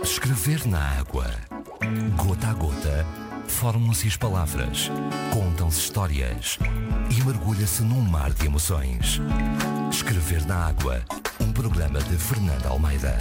Escrever na água. Gota a gota, formam-se as palavras, contam-se histórias e mergulha-se num mar de emoções. Escrever na água, um programa de Fernanda Almeida.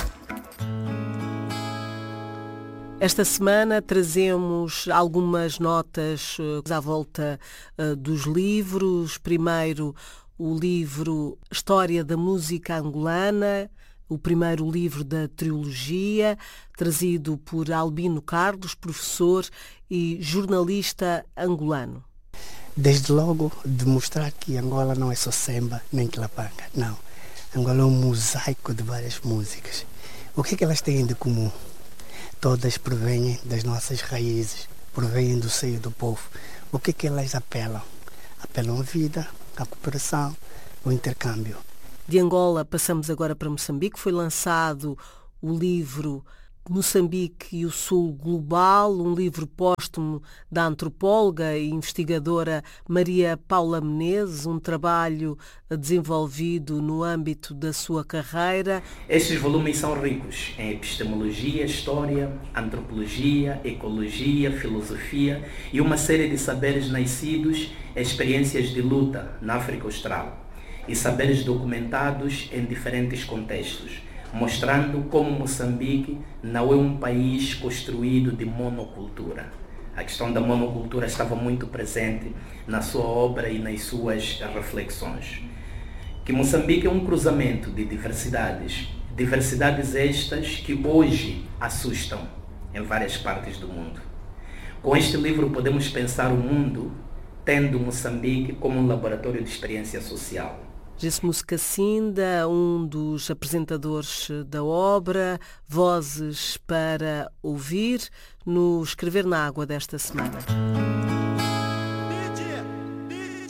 Esta semana trazemos algumas notas à volta dos livros. Primeiro, o livro História da Música Angolana, o primeiro livro da trilogia, trazido por Albino Carlos, professor e jornalista angolano. Desde logo, demonstrar que Angola não é só samba nem quilapanga, não. Angola é um mosaico de várias músicas. O que é que elas têm de comum? Todas provêm das nossas raízes, provêm do seio do povo. O que é que elas apelam? Apelam à vida, à cooperação, ao intercâmbio. De Angola passamos agora para Moçambique. Foi lançado o livro Moçambique e o Sul Global, um livro póstumo da antropóloga e investigadora Maria Paula Menezes, um trabalho desenvolvido no âmbito da sua carreira. Estes volumes são ricos em epistemologia, história, antropologia, ecologia, filosofia e uma série de saberes nascidos em experiências de luta na África Austral e saberes documentados em diferentes contextos, mostrando como Moçambique não é um país construído de monocultura. A questão da monocultura estava muito presente na sua obra e nas suas reflexões. Que Moçambique é um cruzamento de diversidades, diversidades estas que hoje assustam em várias partes do mundo. Com este livro podemos pensar o mundo tendo Moçambique como um laboratório de experiência social. Jéssimus Cassinda, um dos apresentadores da obra, vozes para ouvir no Escrever na Água desta semana.